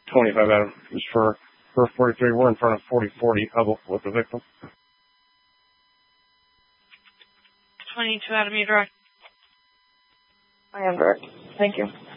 25 Adam is for 43. We're in front of 4040 Hubble with the victim. 22 Adam, you direct. I am direct. Thank you.